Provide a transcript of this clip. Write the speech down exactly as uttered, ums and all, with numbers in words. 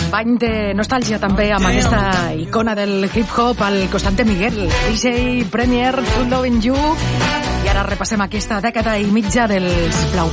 bany de nostàlgia també amb aquesta icona del hip-hop al costat de Miguel, D J Premier, Full Lovin' You. I ara repassem aquesta dècada i mitja dels Blau